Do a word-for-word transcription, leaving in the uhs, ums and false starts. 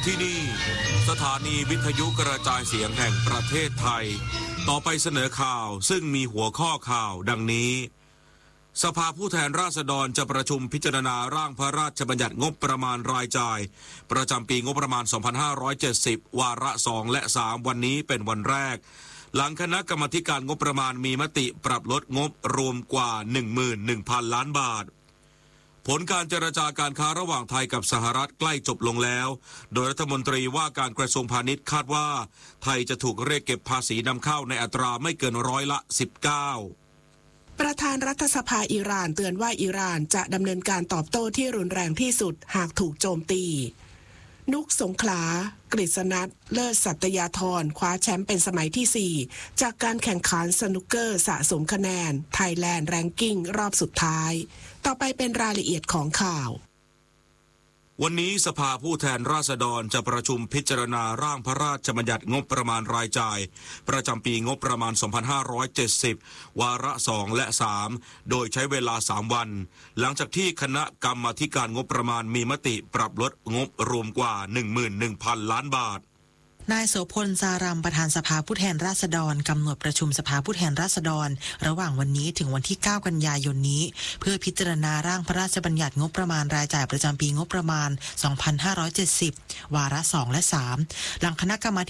ที่นี่สถานีวิทยุกระจายเสียงแห่งประเทศไทยต่อไปเสนอข่าวซึ่งมีหัวข้อข่าวดังนี้สภาผู้แทนราษฎรจะประชุมพิจารณาร่างพระราชบัญญัติงบประมาณรายจ่ายประจำปีงบประมาณสองพันห้าร้อยเจ็ดสิบวาระสองและสามวันนี้เป็นวันแรกหลังคณะกรรมาธิการงบประมาณมีมติปรับลดงบรวมกว่า หนึ่งหมื่นหนึ่งพัน ล้านบาทผลการเจรจาการค้าระหว่างไทยกับสหรัฐใกล้จบลงแล้วโดยรัฐมนตรีว่าการกระทรวงพาณิชย์คาดว่าไทยจะถูกเรียกเก็บภาษีนำเข้าในอัตราไม่เกินร้อยละสิบเก้าประธานรัฐสภาอิหร่านเตือนว่าอิหร่านจะดำเนินการตอบโต้ที่รุนแรงที่สุดหากถูกโจมตีนุกสงขลากฤษณัทเลิศสัตยาธรคว้าแชมป์เป็นสมัยที่สี่จากการแข่งขันสนุกเกอร์สะสมคะแนน Thailand Ranking รอบสุดท้ายต่อไปเป็นรายละเอียดของข่าววันนี้สภาผู้แทนราษฎรจะประชุมพิจารณาร่างพระราชบัญญัติงบประมาณรายจ่ายประจำปีงบประมาณสองพันห้าร้อยเจ็ดสิบวาระสองและสามโดยใช้เวลาสามวันหลังจากที่คณะกรรมาธิการงบประมาณมีมติปรับลดงบรวมกว่า หนึ่งหมื่นหนึ่งพัน ล้านบาทนายโสพลสารัมประธานสภาผู้แทนราษฎรกำหนดประชุมสภาผู้แทนราษฎรระหว่างวันนี้ถึงวันที่เก้ากันยายนนี้เพื่อพิจารณาร่างพระราชบัญญัติงบประมาณรายจ่ายประจำปีงบประมาณสองพันห้าร้อยเจ็ดสิบวาระสองและสามหลังคณะกรรมา